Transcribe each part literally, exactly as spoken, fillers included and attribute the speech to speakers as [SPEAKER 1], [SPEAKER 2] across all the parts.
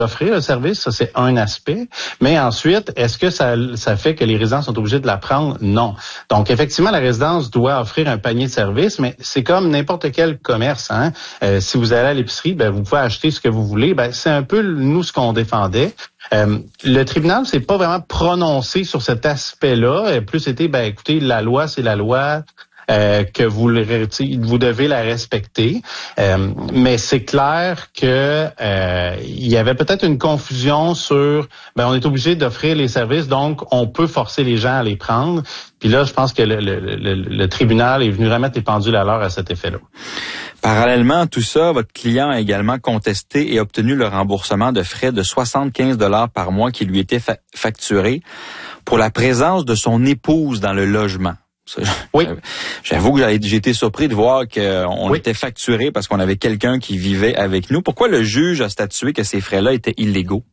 [SPEAKER 1] offrir le service, ça c'est un aspect. Mais ensuite, est-ce que ça, ça fait que les résidents sont obligés de la prendre? Non. Donc effectivement, la résidence doit offrir un panier de services, mais c'est comme n'importe quel commerce. Hein? Euh, si vous allez à l'épicerie, ben vous pouvez acheter ce que vous voulez. Ben c'est un peu nous ce qu'on défendait. Euh, le tribunal s'est pas vraiment prononcé sur cet aspect-là. Plus c'était, ben écoutez, la loi c'est la loi. Euh, que vous le, vous devez la respecter, euh, mais c'est clair que euh, il y avait peut-être une confusion sur, ben on est obligé d'offrir les services, donc on peut forcer les gens à les prendre. Puis là, je pense que le, le, le, le tribunal est venu remettre les pendules à l'heure à cet effet-là.
[SPEAKER 2] Parallèlement à tout ça, votre client a également contesté et obtenu le remboursement de frais de soixante-quinze dollars par mois qui lui étaient fa- facturés pour la présence de son épouse dans le logement. Oui. J'avoue que j'ai été surpris de voir qu'on oui. était facturé parce qu'on avait quelqu'un qui vivait avec nous. Pourquoi le juge a statué que ces frais-là étaient illégaux?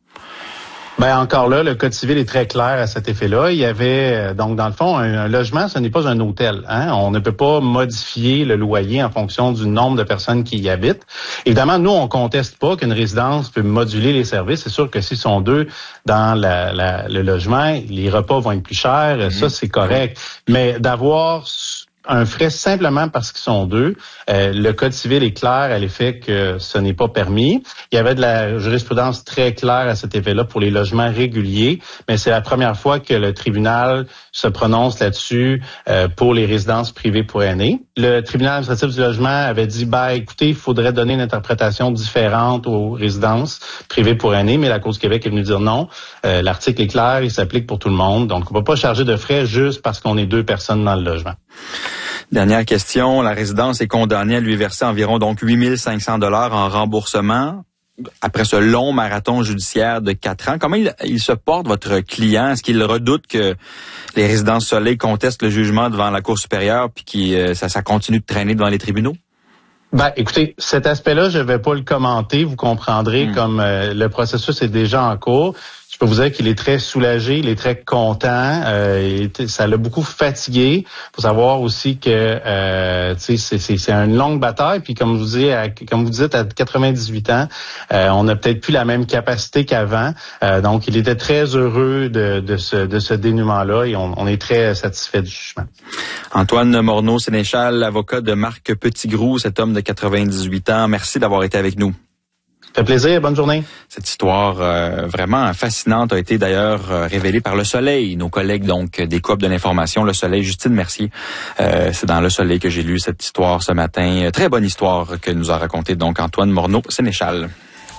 [SPEAKER 1] Ben encore là, le Code civil est très clair à cet effet-là. Il y avait, donc dans le fond, un, un logement, ce n'est pas un hôtel. Hein? On ne peut pas modifier le loyer en fonction du nombre de personnes qui y habitent. Évidemment, nous, on conteste pas qu'une résidence peut moduler les services. C'est sûr que s'ils sont deux dans la, la, le logement, les repas vont être plus chers. Mmh. Ça, c'est correct. Mais d'avoir un frais simplement parce qu'ils sont deux. Euh, le Code civil est clair à l'effet que ce n'est pas permis. Il y avait de la jurisprudence très claire à cet effet-là pour les logements réguliers, mais c'est la première fois que le tribunal se prononce là-dessus euh, pour les résidences privées pour aînés. Le tribunal administratif du logement avait dit, ben écoutez, il faudrait donner une interprétation différente aux résidences privées pour aînés, mais la Cour du Québec est venue dire non. Euh, l'article est clair, il s'applique pour tout le monde, donc on ne va pas charger de frais juste parce qu'on est deux personnes dans le logement.
[SPEAKER 2] Dernière question, la résidence est condamnée à lui verser environ donc huit mille cinq cents dollars en remboursement après ce long marathon judiciaire de quatre ans. Comment il, il se porte, votre client? Est-ce qu'il redoute que les résidences Soleil contestent le jugement devant la Cour supérieure puis que ça, ça continue de traîner devant les tribunaux?
[SPEAKER 1] Ben, écoutez, cet aspect-là, je vais pas le commenter. Vous comprendrez mmh. comme euh, le processus est déjà en cours. Je peux vous dire qu'il est très soulagé, il est très content. Euh, il, ça l'a beaucoup fatigué. Faut savoir aussi que euh, c'est, c'est, c'est une longue bataille. Puis comme vous dites, à, comme vous dites, à quatre-vingt-dix-huit ans, euh, on n'a peut-être plus la même capacité qu'avant. Euh, donc, il était très heureux de, de ce, de ce dénouement-là et on, on est très satisfait du jugement.
[SPEAKER 2] Antoine Morneau-Sénéchal, avocat de Marc Petitgrou, cet homme de quatre-vingt-dix-huit ans. Merci d'avoir été avec nous.
[SPEAKER 1] Ça fait plaisir, bonne journée.
[SPEAKER 2] Cette histoire euh, vraiment fascinante a été d'ailleurs euh, révélée par Le Soleil, nos collègues donc des Coop de l'information, Le Soleil, Justine Mercier. Euh, c'est dans Le Soleil que j'ai lu cette histoire ce matin. Euh, très bonne histoire que nous a racontée donc Antoine Morneau-Sénéchal.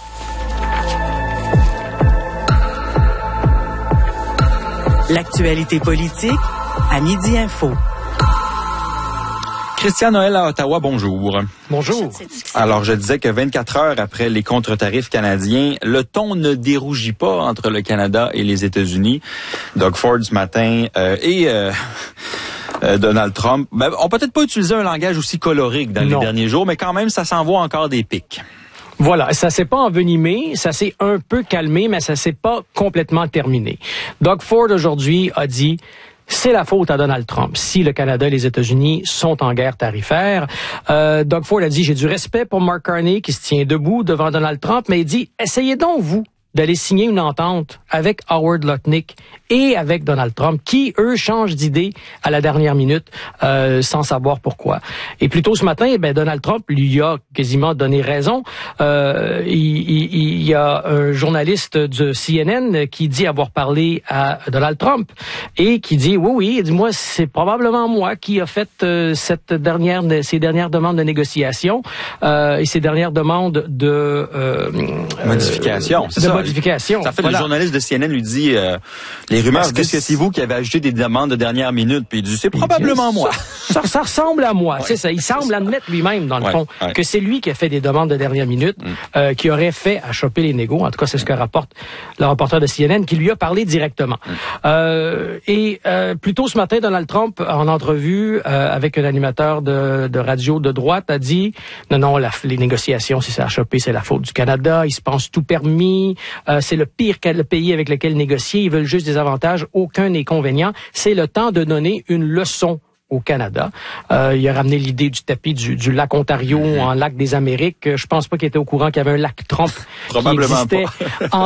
[SPEAKER 3] L'actualité politique à Midi Info.
[SPEAKER 2] Christian Noël à Ottawa, bonjour.
[SPEAKER 4] Bonjour.
[SPEAKER 2] Alors, je disais que vingt-quatre heures après les contre-tarifs canadiens, le ton ne dérougit pas entre le Canada et les États-Unis. Doug Ford ce matin euh, et euh, euh, Donald Trump ben, ont peut-être pas utilisé un langage aussi coloré que dans non. les derniers jours, mais quand même, ça s'envoie encore des pics.
[SPEAKER 4] Voilà, ça s'est pas envenimé, ça s'est un peu calmé, mais ça s'est pas complètement terminé. Doug Ford aujourd'hui a dit... C'est la faute à Donald Trump si le Canada et les États-Unis sont en guerre tarifaire. Euh, Doug Ford a dit, j'ai du respect pour Mark Carney qui se tient debout devant Donald Trump, mais il dit, essayez donc, vous, d'aller signer une entente avec Howard Lutnick et avec Donald Trump, qui, eux, changent d'idée à la dernière minute euh, sans savoir pourquoi. Et plus tôt ce matin, eh ben, Donald Trump lui a quasiment donné raison. Euh, il, il, il y a un journaliste de C N N qui dit avoir parlé à Donald Trump et qui dit, oui, oui, dis-moi, c'est probablement moi qui a fait euh, cette dernière, ces dernières demandes de négociation euh, et ces dernières demandes de... Euh,
[SPEAKER 2] modification, c'est
[SPEAKER 4] de
[SPEAKER 2] ça.
[SPEAKER 4] Modification.
[SPEAKER 2] En fait,
[SPEAKER 4] voilà.
[SPEAKER 2] Le journaliste de C N N lui dit, euh, les rumeurs disent que c'est vous qui avez ajouté des demandes de dernière minute, puis il dit, c'est probablement moi.
[SPEAKER 4] Ça, ça ressemble à moi, ouais, c'est ça. Il semble admettre lui-même, dans le ouais, fond, ouais. que c'est lui qui a fait des demandes de dernière minute, mm. euh, qui aurait fait à choper les négos. En tout cas, c'est ce que rapporte le reporter de C N N, qui lui a parlé directement. Mm. Euh, et euh, plus tôt ce matin, Donald Trump, en entrevue euh, avec un animateur de, de radio de droite, a dit, non, non, la, les négociations, si ça a chopé, c'est la faute du Canada. Il se pense tout permis. Euh, c'est le pire le pays avec lequel négocier. Ils veulent juste des avantages, aucun inconvénient. C'est le temps de donner une leçon au Canada. Euh, il a ramené l'idée du tapis du, du lac Ontario mm-hmm. en lac des Amériques. Je pense pas qu'il était au courant qu'il y avait un lac Trump qui existait en